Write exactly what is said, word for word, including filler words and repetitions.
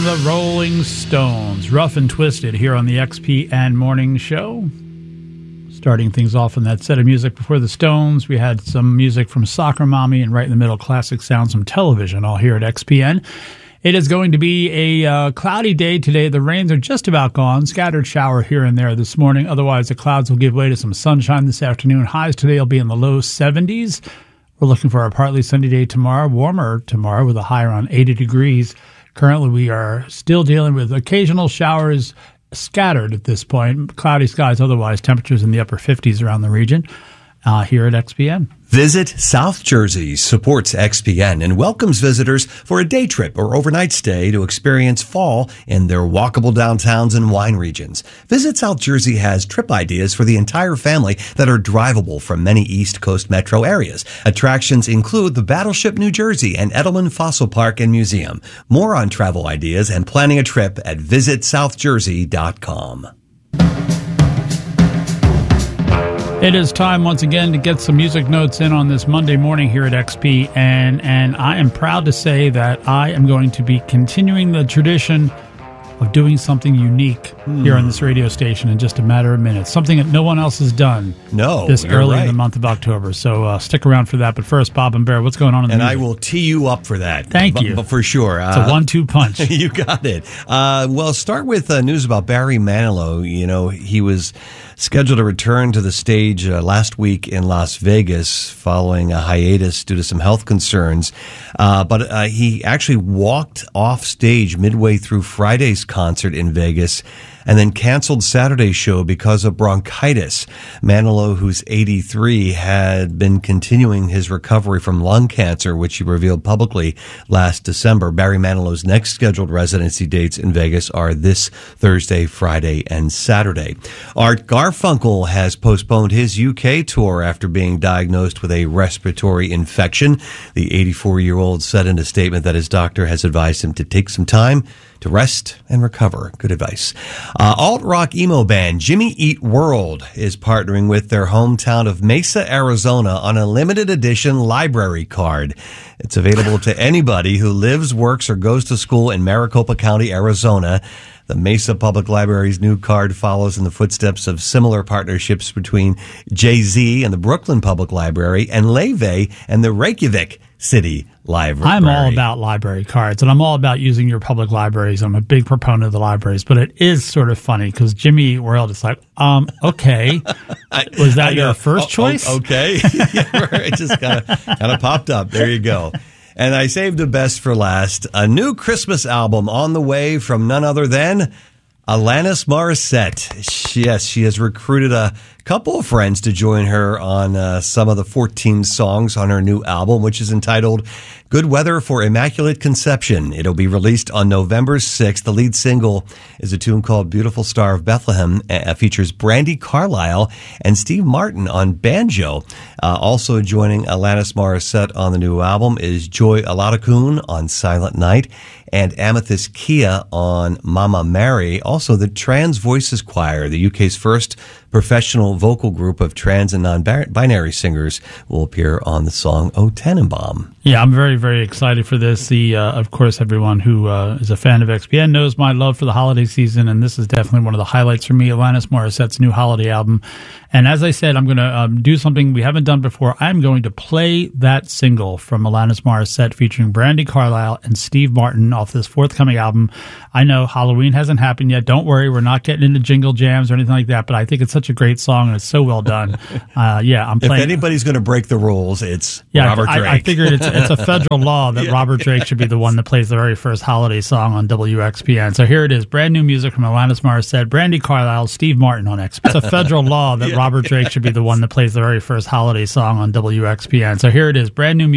the Rolling Stones, Rough and Twisted, here on the X P N Morning Show. Starting things off in that set of music before the Stones, we had some music from Soccer Mommy, and right in the middle, classic sounds from television, all here at X P N. It is going to be a uh, cloudy day today. The rains are just about gone. Scattered shower here and there this morning. Otherwise, the clouds will give way to some sunshine this afternoon. Highs today will be in the low seventies. We're looking for a partly sunny day tomorrow, warmer tomorrow with a high around eighty degrees. Currently, we are still dealing with occasional showers scattered at this point. Cloudy skies otherwise. Temperatures in the upper fifties around the region uh, here at X P N. Visit South Jersey supports X P N and welcomes visitors for a day trip or overnight stay to experience fall in their walkable downtowns and wine regions. Visit South Jersey has trip ideas for the entire family that are drivable from many East Coast metro areas. Attractions include the Battleship New Jersey and Edelman Fossil Park and Museum. More on travel ideas and planning a trip at visit south jersey dot com. It is time once again to get some music notes in on this Monday morning here at X P N, and I am proud to say that I am going to be continuing the tradition of doing something unique hmm. here on this radio station in just a matter of minutes. Something that no one else has done no, this early right. in the month of October. So uh, stick around for that. But first, Bob and Bear, what's going on in the And music? I will tee you up for that. Thank b- you. B- for sure. It's uh, a one two punch. You got it. Uh, well, start with uh, news about Barry Manilow. You know, he was scheduled to return to the stage uh, last week in Las Vegas following a hiatus due to some health concerns. Uh, but uh, he actually walked off stage midway through Friday's concert in Vegas and then canceled Saturday's show because of bronchitis. Manilow, who's eighty-three, had been continuing his recovery from lung cancer, which he revealed publicly last December. Barry Manilow's next scheduled residency dates in Vegas are this Thursday, Friday, and Saturday. Art Garfunkel has postponed his U K tour after being diagnosed with a respiratory infection. The eighty-four-year-old said in a statement that his doctor has advised him to take some time to rest and recover. Good advice. Uh, alt-rock emo band Jimmy Eat World is partnering with their hometown of Mesa, Arizona on a limited edition library card. It's available to anybody who lives, works, or goes to school in Maricopa County, Arizona. The Mesa Public Library's new card follows in the footsteps of similar partnerships between Jay-Z and the Brooklyn Public Library and Leve and the Reykjavik City Library. I'm all about library cards, and I'm all about using your public libraries. I'm a big proponent of the libraries, but it is sort of funny because Jimmy Eat World is like, um, okay, was that your first oh, choice? Oh, okay, yeah, it just kind of kind of popped up. There you go. And I saved the best for last. A new Christmas album on the way from none other than Alanis Morissette. She, yes, she has recruited a couple of friends to join her on uh, some of the fourteen songs on her new album, which is entitled Good Weather for Immaculate Conception. It'll be released on November sixth. The lead single is a tune called Beautiful Star of Bethlehem. It uh, features Brandi Carlile and Steve Martin on banjo. Uh, also joining Alanis Morissette on the new album is Joy Aladakun on Silent Night and Amethyst Kia on Mama Mary. Also, the Trans Voices Choir, the U K's first professional vocal group of trans and non-binary singers, will appear on the song O Tannenbaum. Yeah, I'm very, very excited for this. The, uh, of course, everyone who uh, is a fan of X P N knows my love for the holiday season, and this is definitely one of the highlights for me, Alanis Morissette's new holiday album. And as I said, I'm going to um, do something we haven't done before. I'm going to play that single from Alanis Morissette featuring Brandi Carlile and Steve Martin off this forthcoming album. I know Halloween hasn't happened yet. Don't worry, we're not getting into jingle jams or anything like that, but I think it's such a great song and it's so well done. Uh, yeah, I'm playing. If anybody's going to break the rules, it's yeah, Robert Drake. I, I figured it's, it's a federal law that yeah, Robert Drake yeah, should be the one that plays the very first holiday song on W X P N. So here it is, brand new music from Alanis Morissette, Brandi Carlile, Steve Martin on X P N. It's a federal law that yeah, Robert Drake should be the one that plays the very first holiday song on W X P N. So here it is, brand new music.